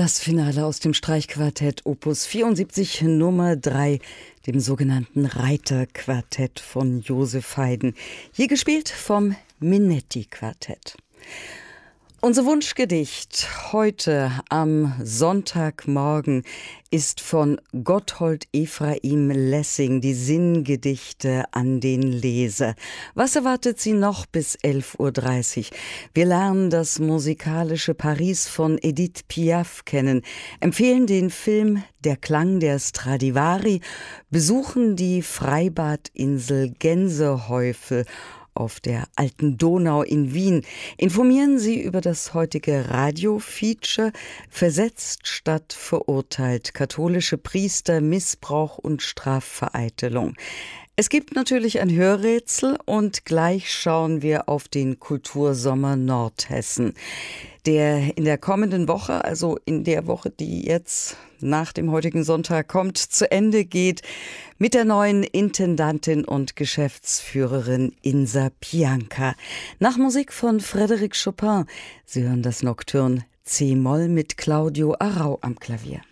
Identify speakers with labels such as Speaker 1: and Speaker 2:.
Speaker 1: Das Finale aus dem Streichquartett Opus 74 Nummer 3, dem sogenannten Reiterquartett von Joseph Haydn, hier gespielt vom Minetti-Quartett. Unser Wunschgedicht heute am Sonntagmorgen ist von Gotthold Ephraim Lessing, die Sinngedichte an den Leser. Was erwartet Sie noch bis 11:30 Uhr? Wir lernen das musikalische Paris von Edith Piaf kennen, empfehlen den Film Der Klang der Stradivari, besuchen die Freibadinsel Gänsehäufel auf der Alten Donau in Wien, informieren Sie über das heutige Radio-Feature Versetzt statt verurteilt, katholische Priester, Missbrauch und Strafvereitelung. Es gibt natürlich ein Hörrätsel und gleich schauen wir auf den Kultursommer Nordhessen, der in der kommenden Woche, also in der Woche, die jetzt nach dem heutigen Sonntag kommt, zu Ende geht mit der neuen Intendantin und Geschäftsführerin Insa Pianka. Nach Musik von Frédéric Chopin. Sie hören das Nocturne C-Moll mit Claudio Arrau am Klavier.